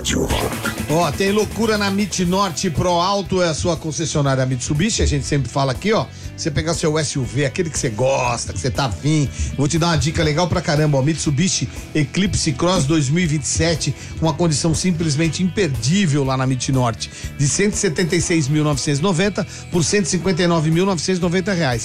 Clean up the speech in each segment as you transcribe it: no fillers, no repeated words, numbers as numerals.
Rádio Rock. Ó, tem loucura na MIT Norte Pro Alto, é a sua concessionária Mitsubishi, a gente sempre fala aqui, ó, você pegar o seu SUV, aquele que você gosta, que você tá afim, vou te dar uma dica legal pra caramba, ó, Mitsubishi Eclipse Cross 2027, uma condição simplesmente imperdível lá na MIT Norte, de 176.990 por 159.990 reais,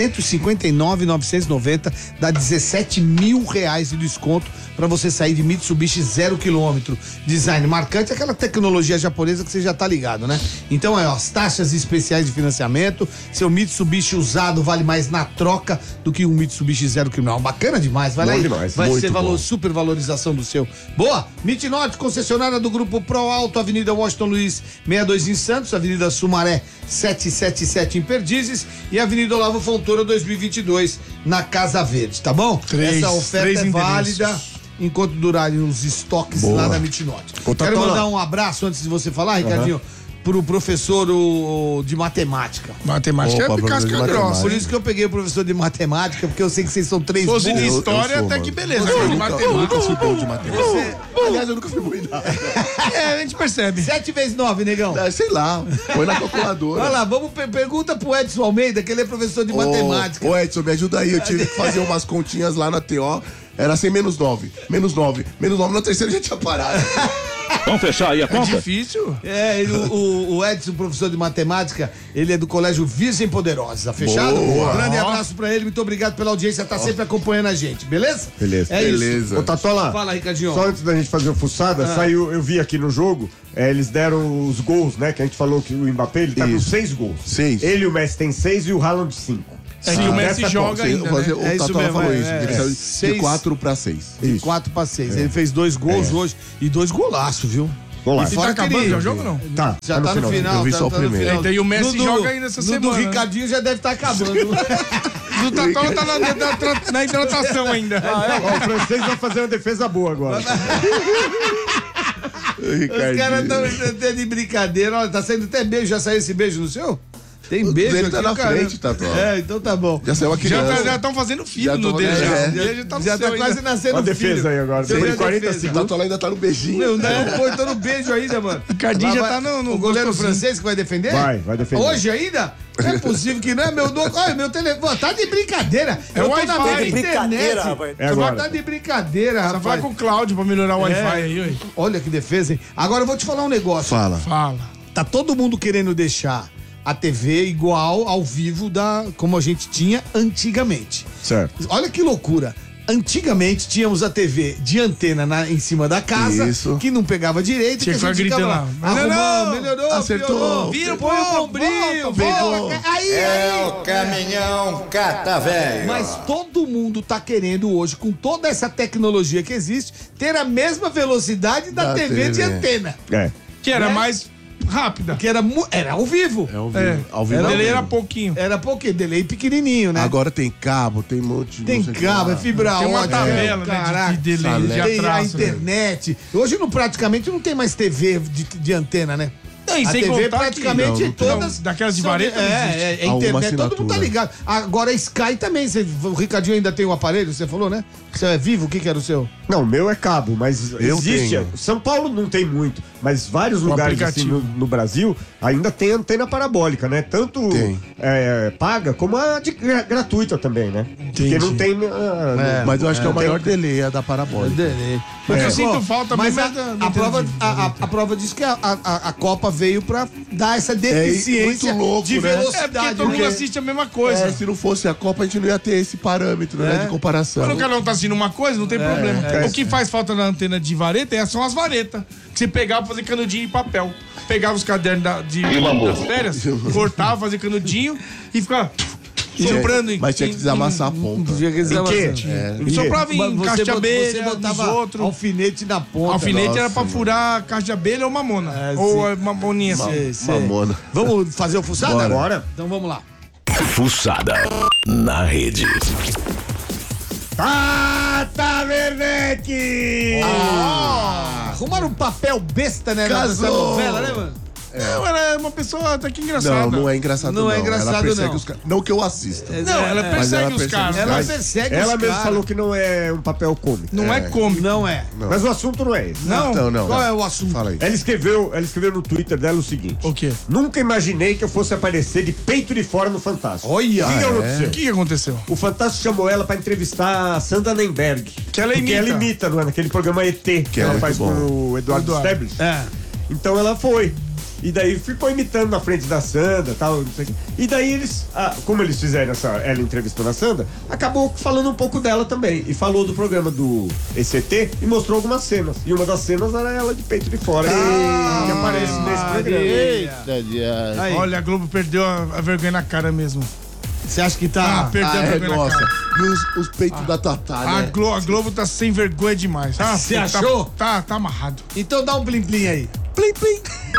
159.990 dá 17 mil reais de desconto pra você sair de Mitsubishi 0 km, design marcante, aquela tecnologia japonesa que você já tá ligado, né? Então as taxas especiais de financiamento, seu Mitsubishi usado vale mais na troca do que um Mitsubishi 0 km. Bacana demais, vai lá aí. Vai ser super valorização do seu. Boa! MIT Norte, concessionária do Grupo Pro Alto, Avenida Washington Luiz 62 em Santos, Avenida Sumaré 777 em Perdizes e Avenida Olavo Fontoura 2022 na Casa Verde, tá bom? Essa oferta é válida enquanto durarem os estoques lá na MIT Norte. Quero mandar um abraço antes de você falar, Ricardinho, pro professor de matemática. Matemática é casca grossa. Por isso que eu peguei o professor de matemática, porque eu sei que vocês são três burros. Se fosse de história, até que beleza. Eu nunca fui bom de matemática. Aliás, eu nunca fui bom em nada. A gente percebe. 7 vezes 9, negão. Sei lá, põe na calculadora. Olha lá, pergunta pro Edson Almeida, que ele é professor de matemática. Ô Edson, me ajuda aí, eu tive que fazer umas continhas lá na TO, era sem -9, -9, na terceira já tinha parado. Vamos fechar aí a conta? É difícil. O Edson, professor de matemática, ele é do Colégio Virgem Poderosa, fechado? Boa. Um grande abraço pra ele, muito obrigado pela audiência, tá sempre acompanhando a gente, beleza? Beleza. É isso. Ô, Tatola, Fala, Ricardinho. só antes da gente fazer o fuçada, saiu, eu vi aqui no jogo, eles deram os gols, né? Que a gente falou que o Mbappé, ele tá com 6 gols. 6. Ele e o Messi tem 6 e o Haaland 5. É que o Messi joga ainda, né? O Tatola falou isso, ele saiu de 6 4 pra 6. De 4 pra 6. Ele fez 2 gols hoje e 2 golaços, viu? Golaço. E E tá fora que acabando ele- já o jogo, não? Tá, Já tá no final. Eu vi só o no primeiro. final. Então, e o Messi No joga ainda essa no semana, do né? Ricardinho já deve estar acabando. O Tatola tá na hidratação ainda. Ó, o francês vai fazer uma defesa boa agora. Os caras estão de brincadeira. Olha, tá saindo até beijo. Já saiu esse beijo no seu? Tem O beijo dele aqui, tá na caramba. frente, Tatola. Então tá bom. Já saiu aqui. Já estão fazendo filho no dele. fazendo- Já Já tá quase nascendo Uma defesa filho. aí agora. Você Depois vê de a 40 defesa. O segundos. Tatola ainda tá no beijinho. Meu, tô no beijo ainda, mano. Ricardinho já Vai- tá no O goleiro gostosinho. francês que vai defender? Vai defender. Hoje ainda? Não é possível que não é olha, meu telefone. Tá de brincadeira. É Eu o tô na Wi-Fi. minha internet. É agora. Tá de brincadeira, Só fala rapaz. com o Cláudio pra melhorar o Wi-Fi aí, ué. Olha que defesa, hein? Agora eu vou te falar um negócio. Fala. Fala. Tá todo mundo querendo deixar a TV igual ao vivo como a gente tinha antigamente. Certo. Olha que loucura. Antigamente tínhamos a TV de antena em cima da casa, Isso. que não pegava direito. Tinha que ficar gritando lá. Arrumou, melhorou, Acertou. piorou. Vira, põe o bombril, pegou. Aí. Caminhão cata velho. Mas todo mundo tá querendo hoje, com toda essa tecnologia que existe, ter a mesma velocidade da Da TV de TV. antena. É. Que era Né? mais rápida. Que era ao vivo. É ao vivo. É. Ao vivo. O ao dele vivo. era pouquinho. Era pouquinho, delay pequenininho, né? Agora tem cabo, tem um monte de. Tem não sei o que cabo, lá. é fibra Tem uma ótica, tabela, caraca. né, de delay, de Tem a atraso, né? internet. Hoje praticamente não tem mais TV de antena, né? Não, e A sem TV contar praticamente que- não tem. todas. Não, daquelas de são vareta não existe. é Alguma internet, todo mundo tá assinatura. ligado. Agora a Sky também, o Ricardinho ainda tem o aparelho, você falou, né? Você é vivo, o que era o seu? Não, o meu é cabo, mas Eu existe. tenho. São Paulo não tem muito, mas vários lugares assim, aplicativo. no Brasil ainda tem antena parabólica, né? Tanto Tem. paga como a gratuita também, né? Porque não tem. Mas eu acho que é o tem- maior delay, a da parabólica. Delay. O que eu sinto falta mas mesmo é da a prova, Nintendo. a prova diz que a Copa veio pra dar essa deficiência muito louco, de né? velocidade. É porque todo mundo assiste a mesma coisa. Se não fosse a Copa, a gente não ia ter esse parâmetro, né, de comparação. Quando o cara não tá assistindo uma coisa, não tem problema. O que faz falta na antena de vareta são as varetas. Que você pegava pra fazer canudinho em papel. Pegava os cadernos das férias, cortava, fazia canudinho e ficava soprando. Mas tinha que desamassar a ponta. Soprava em caixa de abelha, você nos botava outros. alfinete na ponta. Alfinete Nossa, era pra furar caixa de abelha ou mamona. Ou a mamoninha assim. Mamona. Vamos fazer o fuçada? Bora. Bora. Então vamos lá. Fuçada na rede. Tata Werneck! Arrumaram um papel besta, né? Casou. Nessa novela, né, mano? Não, ela é uma pessoa até que engraçada. Não é engraçado Não é engraçado, ela persegue não. os caras. Não que eu assista. Não, ela Mas persegue ela os caras. Ela Mas persegue Ela os mesmo caras. falou que não é um papel cômico. Não é cômico. Não é. Mas o assunto não é esse. Não. Então, não. Qual é o assunto? Fala aí. Ela escreveu no Twitter dela o seguinte: O quê? Nunca imaginei que eu fosse aparecer de peito de fora no Fantástico. Olha. O que aconteceu? O que aconteceu? O Fantástico chamou ela pra entrevistar a Sandra Nemberg. Que ela Porque imita. ela imita, não é? Naquele programa ET que é ela muito faz bom. com o Eduardo Stablish. É. Então ela foi. E daí ficou imitando na frente da Sandra e tal, não sei o quê. E daí eles, como eles fizeram ela entrevistando a Sandra, acabou falando um pouco dela também. E falou do programa do ECT e mostrou algumas cenas. E uma das cenas era ela de peito de fora. Que aparece nesse programa. Eita, dias. Aí. Olha, a Globo perdeu a vergonha na cara mesmo. Você acha que tá... Perdeu a vergonha na nossa. cara. E os peitos da Tatá, A né? Globo tá sem vergonha demais. Você achou? Tá amarrado. Então dá um plim-plim aí. Plim, plim.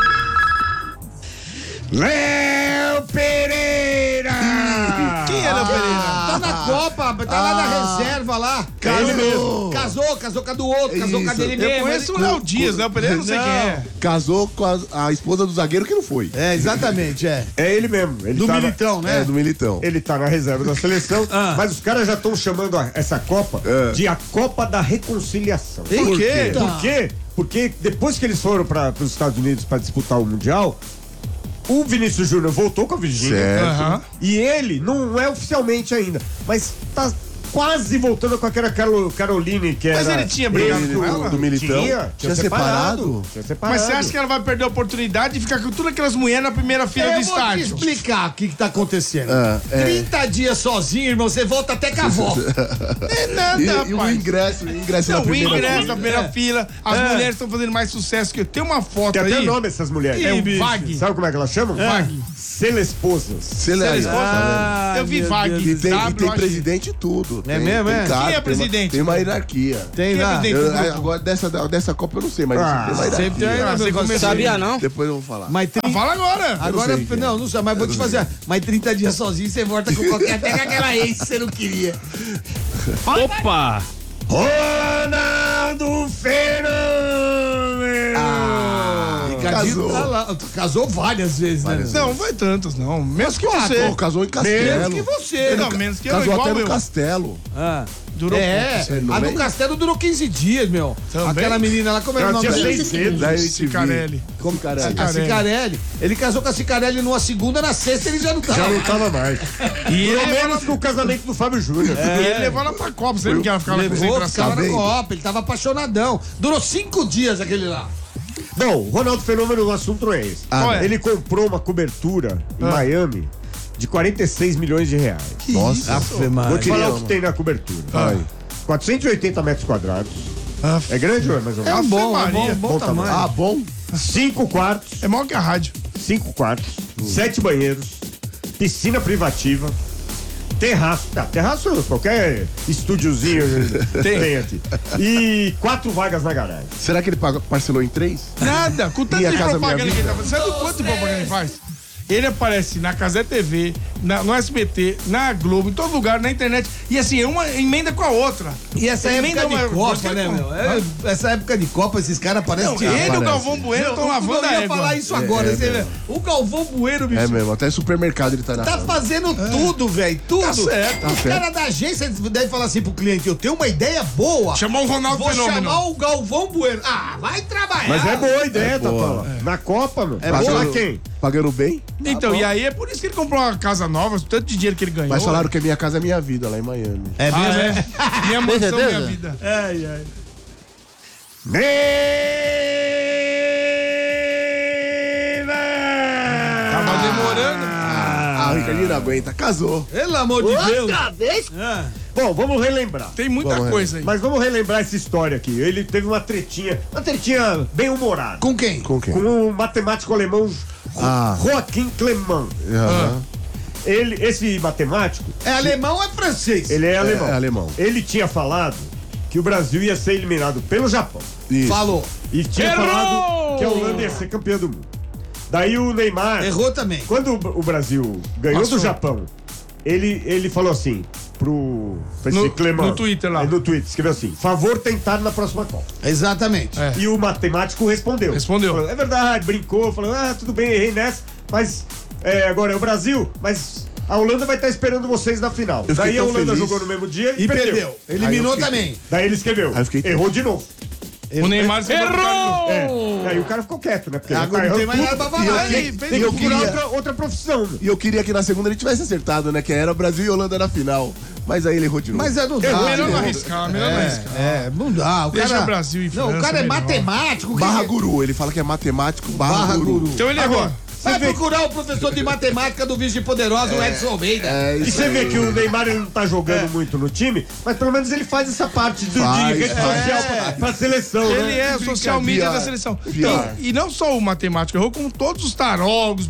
Léo Pereira! Quem é Léo Pereira? Tá na Copa, tá lá na reserva lá. Ele mesmo. Casou com a do outro, casou com a Isso. dele Eu mesmo. conheço o Léo Dias, Léo Pereira, não sei quem é. Casou com a esposa do zagueiro que não foi. É, exatamente, é. É ele mesmo. Ele Do tava- Militão, né? É, do Militão. Ele tá na reserva da seleção, mas os caras já estão chamando essa Copa de a Copa da Reconciliação. Por quê? Por quê? Porque depois que eles foram para os Estados Unidos para disputar o Mundial, o Vinícius Júnior voltou com a Virgínia. Certo. Aham. E ele não é oficialmente ainda, mas tá quase voltando com aquela Caroline que Mas era... ele tinha brigado Ele com ela? do Militão. Tinha separado? Tinha separado. Mas você acha que ela vai perder a oportunidade de ficar com todas aquelas mulheres na primeira fila do Eu vou te estádio? explicar o que tá acontecendo. 30 dias sozinho, irmão, você volta até com a avó. É nada, E o rapaz. ingresso na Não, o primeira ingresso fila. na primeira fila, as mulheres estão fazendo mais sucesso que eu. Tem uma foto Tem até aí. nome essas mulheres. É o bicho. Vag. Sabe como é que elas chamam? Vag. Celesposas. Eu vi Vag. E tem W, presidente e tudo. É Tem- mesmo, tem é? cara, Quem é tem presidente? Tem uma hierarquia. Tem Quem é lá. presidente? Agora dessa Copa eu não sei, mas tem uma hierarquia. Sempre tem Ah, você começou. Sabia não? Depois eu vou falar. Mas Fala agora. Agora, sei quem é. não sei, mas vou te fazer. Mas 30 dias sozinho, você volta com qualquer. Até com aquela ex que você não queria. Opa! Ronaldo Fenômeno! Ricardinho casou. tá lá. Casou várias vezes, né? Várias Não, vai tantos, não. Menos que quatro. você. Pô, casou em Castelo. Menos que você. Não, menos que eu, Casou igual até no eu. Castelo. Ah. Durou É, pouco, você não a do lembra? Castelo durou 15 dias, meu. Também? Aquela menina lá, como era o Ela nome tinha dela? 6 dedos. Da MTV. Cicarelli. Como caralho? A Cicarelli. Ele casou com a Cicarelli numa segunda, na sexta ele já não tava. Já não tava mais. E Pelo ele menos com o casamento do Fábio Júnior. E ele levou ela pra Copa. Você lembra que ela ficava na Levou, concentração? ficava na vendo? Copa, ele tava apaixonadão. Durou 5 dias aquele lá. Bom, Ronaldo Fenômeno, o assunto não é esse. Qual é? Ele comprou uma cobertura em Miami de 46 milhões de reais. Nossa. Vou te falar o que Queria, tem na cobertura. Vai. 480 metros quadrados. É grande ou é mais ou menos? Bom, Maria. bom tamanho. Ah, bom. 5 quartos, É maior que a rádio. 5 quartos, 7 banheiros, piscina privativa, terraço. Terraço, qualquer estúdiozinho tem aqui. E 4 vagas na garagem. Será que ele parcelou em 3? Nada. Com tanto Minha de Casa propaganda Minha que ele tá fazendo. Sabe quanto de propaganda ele faz? Ele aparece na Cazé TV, no SBT, na Globo, em todo lugar, na internet. E assim, uma emenda com a outra. E essa Emenda época de uma- Copa, você né, com- meu? Essa época de Copa, esses caras parecem Não, que... ele e o aparece. Galvão Bueno estão lavando a Eu ia égua. falar isso agora. você vê. O Galvão Bueno, bicho, É mesmo, até supermercado ele tá na tá fazendo tudo, velho. Tudo. Tá certo, Os caras da agência devem falar assim pro cliente, eu tenho uma ideia boa. Chamou o Ronaldo Vou Fenômeno. chamar o Galvão Bueno. Ah, vai trabalhar. Mas é boa a ideia, boa. Tapala. Na Copa, meu. É Vai boa. chamar quem? Pagando bem? Então, e aí é por isso que ele comprou uma casa nova, tanto de dinheiro que ele ganhou. Mas falaram que é minha casa é minha vida lá em Miami. É Ah, mesmo, é? Minha mansão, certeza? minha vida. Tava demorando. Ah, o Ricardinho não aguenta. Casou. Pelo amor de Deus. Bom, vamos relembrar. Tem muita Vamos, coisa aí. Mas vamos relembrar essa história aqui. Ele teve uma tretinha bem humorada. Com quem? Com quem? Com o matemático alemão Ah. Joaquim Clement. Aham. Esse matemático, É alemão ou é francês? ele é alemão. é alemão. Ele tinha falado que o Brasil ia ser eliminado pelo Japão. Isso. Falou. E tinha Errou! falado que a Holanda ia ser campeã do mundo. Daí o Neymar, Errou também. quando o Brasil ganhou Passou. do Japão, ele falou assim: pra esse Clemão. No Twitter lá. No Twitter, escreveu assim: favor tentar na próxima Copa. Exatamente. E o matemático respondeu. Respondeu. É verdade, brincou, falou: tudo bem, errei nessa, mas agora é o Brasil, mas a Holanda vai estar esperando vocês na final. Eu fiquei Daí a tão Holanda feliz. jogou no mesmo dia E perdeu. Eliminou também. Daí ele escreveu: errou de novo. O Neymar errou! Aí o cara ficou quieto, né? Porque Agora não tem mais nada pra falar. tem que procurar outra profissão. E eu queria que na segunda ele tivesse acertado, né? Que era Brasil e Holanda na final. Mas aí ele errou de novo. Mas não dá. Melhor não arriscar, melhor não arriscar. Não dá. O Deixa cara, Brasil e França. Não, o cara é melhor. matemático. Barra guru. Ele fala que é matemático barra guru. Então ele errou. Vai procurar o professor de matemática do Virgem Poderosa, o Edson Almeida. E você vê que o Neymar ele não tá jogando muito no time, mas pelo menos ele faz essa parte de rede social pra seleção, né? Ele é o social media da seleção. E não só o matemático, errou como todos os tarólogos,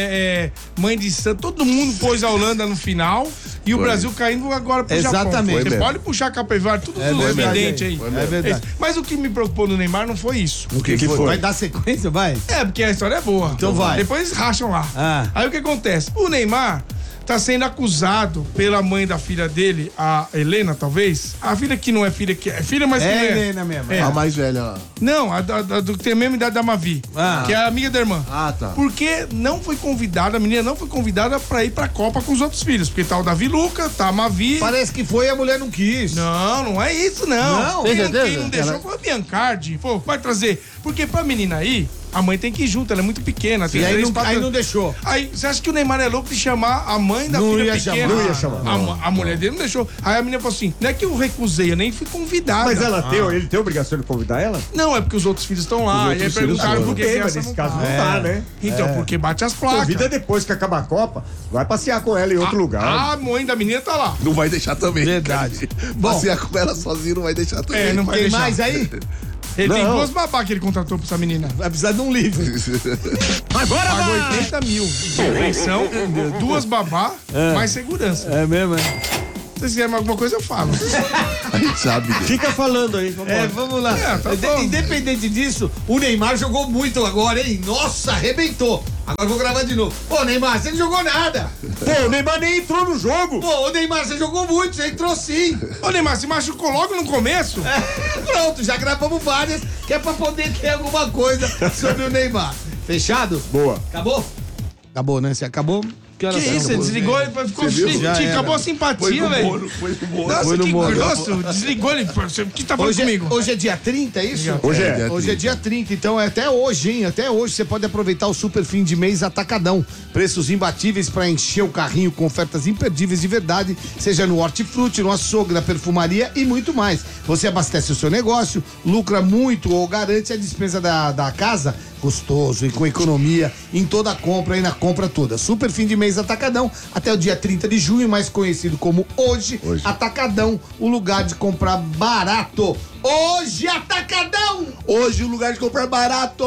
mãe de santo, todo mundo pôs a Holanda no final e o Brasil caindo agora pro Japão. Exatamente. Você pode puxar a Capivar, tudo evidente aí. É verdade. Mas o que me preocupou no Neymar não foi isso. O que foi? Vai dar sequência, vai? Porque a história é boa. Então vai. Depois eles racham lá. Aí o que acontece? O Neymar tá sendo acusado pela mãe da filha dele, a Helena, talvez. A filha que não é filha, que é filha, mas que não é. Helena mesmo. A mais velha lá. Não, a do que tem a mesma idade da Mavi, que é a amiga da irmã. Tá. Porque não foi convidada, a menina não foi convidada pra ir pra Copa com os outros filhos. Porque tá o Davi Luca, tá a Mavi. Parece que foi e a mulher não quis. Não é isso, não. Não? Quem não deixou foi a Biancardi. Pô, vai trazer. Porque pra menina aí, a mãe tem que ir junto, ela é muito pequena. Tem E aí 3, não, 4 aí não deixou. Aí, você acha que o Neymar é louco de chamar a mãe da Não filha ia pequena? chamar. Não ia chamar. A mulher dele não deixou. Aí a menina falou assim, não é que eu recusei, eu nem fui convidada. Mas ele tem a obrigação de convidar ela? Não, é porque os outros filhos estão lá. E aí perguntaram por que Tem, que mas essa nesse não caso tá. não tá, né? Então, porque bate as placas. Convida depois que acabar a Copa, vai passear com ela em outro lugar. A mãe da menina tá lá. Não vai deixar também. Verdade. Passear com ela sozinho não vai deixar também. Não vai Tem deixar. mais aí? Ele tem Não. 2 babá que ele contratou pra essa menina. Vai precisar de um livro. Agora Pagou vai! 80 mil de pensão, 2 babá, mais segurança. É mesmo, Se vocês quiserem alguma coisa, eu falo. A gente sabe. Fica falando aí. Vamos lá. tá bom. Independente disso, o Neymar jogou muito agora, hein? Nossa, arrebentou. Agora vou gravar de novo. Pô, Neymar, você não jogou nada. Pô, o Neymar nem entrou no jogo. Pô, o Neymar, você jogou muito, você entrou sim. Ô, Neymar, se machucou logo no começo? Pronto, já gravamos várias, que é pra poder ter alguma coisa sobre o Neymar. Fechado? Boa. Acabou? Acabou, né? Você acabou? Que isso, você desligou, ele ficou acabou a simpatia, velho. Foi no bolo. Nossa, Foi no que molho. grosso. Desligou ele. O que tá falando comigo? Hoje é dia 30, é isso? Hoje é. Hoje é dia 30, então é até hoje, hein? Até hoje você pode aproveitar o super fim de mês atacadão. Preços imbatíveis para encher o carrinho com ofertas imperdíveis de verdade, seja no hortifruti, no açougue, na perfumaria e muito mais. Você abastece o seu negócio, lucra muito ou garante a despesa da casa, gostoso e com economia em toda a compra e na compra toda. Super fim de mês atacadão até o dia 30 de junho, mais conhecido como Hoje. Atacadão, o lugar de comprar barato. Hoje Atacadão! Hoje o lugar de comprar barato.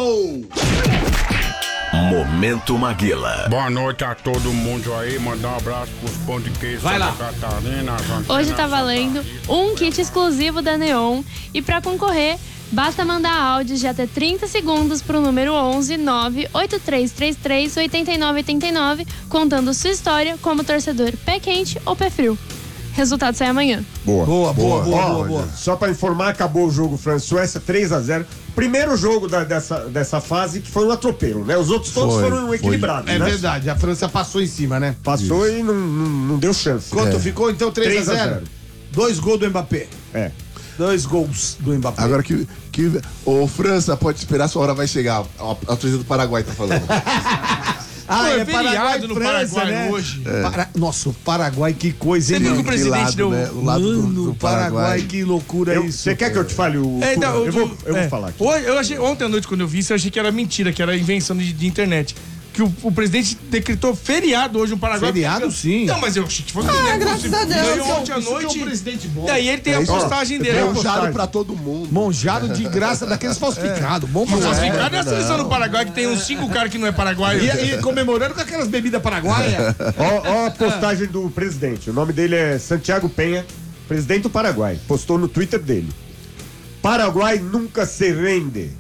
Momento Maguila. Boa noite a todo mundo aí, mandar um abraço pros pão de queijo Vai lá. Santa Catarina. Hoje tá valendo um kit exclusivo da Neon e pra concorrer, basta mandar áudios de até 30 segundos pro número 11 98333 8989, contando sua história como torcedor pé quente ou pé frio. Resultado sai amanhã. Boa. Boa. Só pra informar, acabou o jogo França-Suécia 3-0. Primeiro jogo dessa fase que foi um atropelo, né? Os outros todos foram equilibrados, É né? verdade, a França passou em cima, né? Passou e não deu chance. Quanto ficou então? 3-0? 3-0. 2 gols do Mbappé. 2 gols do Mbappé. Agora que ô França, pode esperar, sua hora vai chegar. A torcida do Paraguai tá falando. É feriado no Paraguai né? hoje. Nossa, o Paraguai, que coisa, Você hein? viu que o meu? presidente lado, deu... né? O lado do Paraguai, que loucura isso. Você quer que eu te fale o... eu vou falar aqui. Ontem à noite, quando eu vi isso, eu achei que era mentira, que era invenção de internet. Que o presidente decretou feriado hoje no Paraguai. Feriado, sim. Não, mas eu achei que fosse... graças a Deus. Ganhou ontem à Isso que é um noite. presidente bom. Daí ele tem a postagem dele. Monjado pra todo mundo. Monjado de graça daqueles falsificados. Bom pra Mas você. ficar na seleção do Paraguai, que tem uns 5 caras que não é paraguaio. E comemorando com aquelas bebidas paraguaias. Ó a postagem do presidente. O nome dele é Santiago Penha, presidente do Paraguai. Postou no Twitter dele. Paraguai nunca se rende.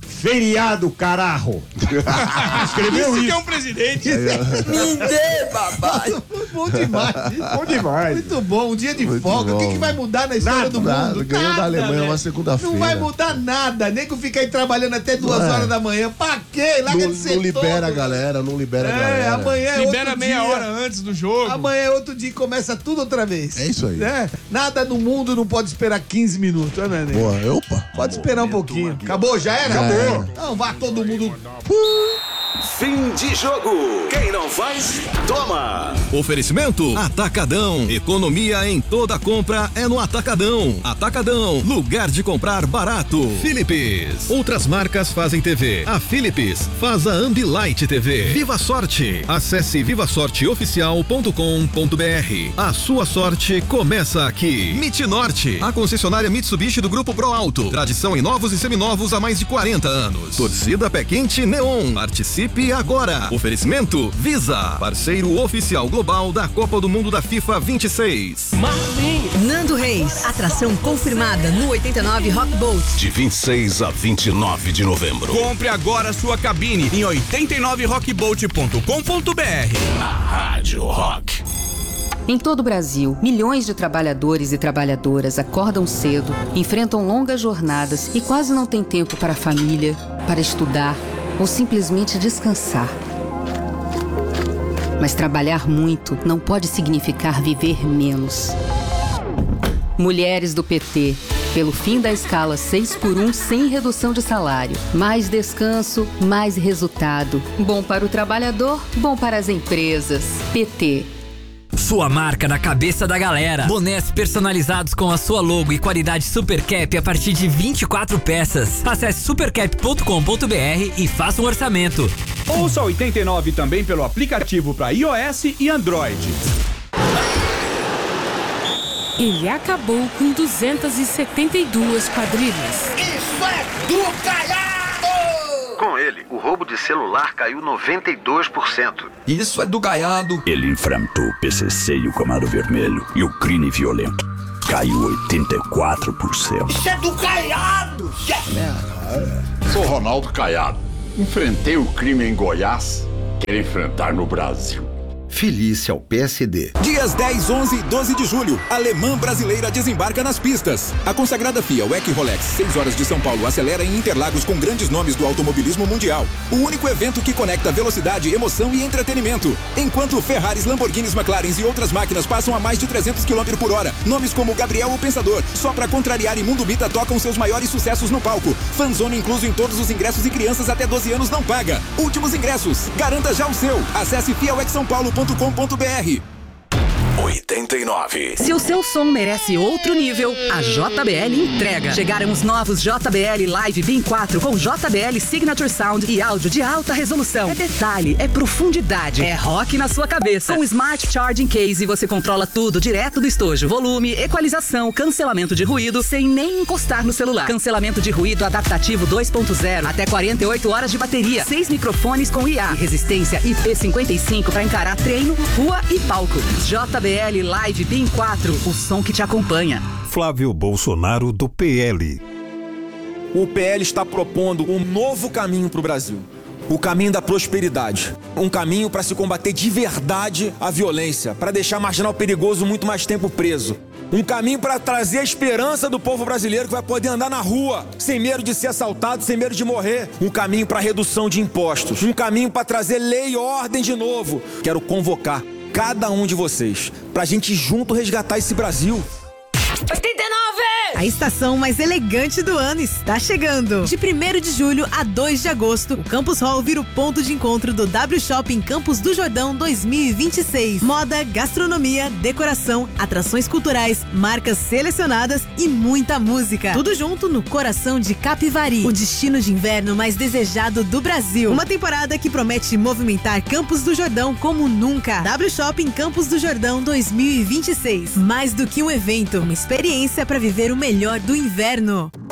Feriado, carajo. Escreveu Isso isso. que é um presidente. Me dê, babai. Bom demais. Bom demais. Muito bom, um dia de Muito folga. O bom. que vai mudar na história do mundo? Ganhou da Alemanha velho. uma segunda-feira. Não vai mudar nada. Nego fica aí trabalhando até 2 horas da manhã. Pra quê? Larga de ser Não libera todo. a galera, não libera a galera. Amanhã é Libera outro meia dia. hora antes do jogo. Amanhã é outro dia e começa tudo outra vez. É isso aí. Né? Nada no mundo não pode esperar 15 minutos, né, Nenê? Boa, opa. Pode esperar um pouquinho. Acabou? Já era? Acabou. Não, vá todo mundo. Fim de jogo. Quem não faz, toma. Oferecimento Atacadão. Economia em toda compra é no Atacadão. Atacadão, lugar de comprar barato. Philips. Outras marcas fazem TV. A Philips faz a Ambilight TV. Viva Sorte. Acesse vivasorteoficial.com.br. A sua sorte começa aqui. Mitnorte, a concessionária Mitsubishi do Grupo Pro Alto. Tradição em novos e seminovos há mais de 40 anos. Torcida Pé Quente Neon. Participe agora. Oferecimento Visa, parceiro oficial global da Copa do Mundo da FIFA 26. Nando Reis, atração confirmada no 89 Rock Boat. De 26 a 29 de novembro. Compre agora sua cabine em 89rockboat.com.br. Na Rádio Rock. Em todo o Brasil, milhões de trabalhadores e trabalhadoras acordam cedo, enfrentam longas jornadas e quase não têm tempo para a família, para estudar ou simplesmente descansar. Mas trabalhar muito não pode significar viver menos. Mulheres do PT, pelo fim da escala 6x1 sem redução de salário. Mais descanso, mais resultado. Bom para o trabalhador, bom para as empresas. PT. Sua marca na cabeça da galera. Bonés personalizados com a sua logo e qualidade Supercap a partir de 24 peças. Acesse supercap.com.br e faça um orçamento. Ouça 89 também pelo aplicativo para iOS e Android. Ele acabou com 272 quadrilhas. Isso é do caiado! Com ele, o roubo de celular caiu 92%. Isso é do gaiado. Ele enfrentou o PCC e o Comando Vermelho e o crime violento. Caiu 84%. Isso é do caiado! Sou Ronaldo Caiado. Enfrentei o crime em Goiás. Quero enfrentar no Brasil. Filice ao PSD. Dias 10, 11 e 12 de julho, a alemã brasileira desembarca nas pistas. A consagrada FIA WEC Rolex 6 horas de São Paulo acelera em Interlagos com grandes nomes do automobilismo mundial. O único evento que conecta velocidade, emoção e entretenimento. Enquanto Ferraris, Lamborghinis, McLarens e outras máquinas passam a mais de 300 km por hora. Nomes como Gabriel o Pensador, Só Pra Contrariar e Mundo Bita tocam seus maiores sucessos no palco. Fanzone incluso em todos os ingressos e crianças até 12 anos não paga. Últimos ingressos. Garanta já o seu. Acesse fiawexsaopaulo.com.br. 89. Se o seu som merece outro nível, a JBL entrega. Chegaram os novos JBL Live Beam 4 com JBL Signature Sound e áudio de alta resolução. É detalhe, é profundidade, é rock na sua cabeça. Com Smart Charging Case você controla tudo direto do estojo. Volume, equalização, cancelamento de ruído sem nem encostar no celular. Cancelamento de ruído adaptativo 2.0, até 48 horas de bateria. 6 microfones com IA e resistência IP55 para encarar treino, rua e palco. JBL Live Beam 4, o som que te acompanha. Flávio Bolsonaro do PL. O PL está propondo um novo caminho para o Brasil. O caminho da prosperidade. Um caminho para se combater de verdade a violência, para deixar marginal perigoso muito mais tempo preso. Um caminho para trazer a esperança do povo brasileiro que vai poder andar na rua, sem medo de ser assaltado, sem medo de morrer. Um caminho para redução de impostos. Um caminho para trazer lei e ordem de novo. Quero convocar cada um de vocês pra gente junto resgatar esse Brasil. 89! A estação mais elegante do ano está chegando. De 1º de julho a 2 de agosto, o Campus Hall vira o ponto de encontro do W Shopping Campos do Jordão 2026. Moda, gastronomia, decoração, atrações culturais, marcas selecionadas e muita música. Tudo junto no coração de Capivari, o destino de inverno mais desejado do Brasil. Uma temporada que promete movimentar Campos do Jordão como nunca. W Shopping Campos do Jordão 2026. Mais do que um evento, uma experiência para viver o melhor do inverno.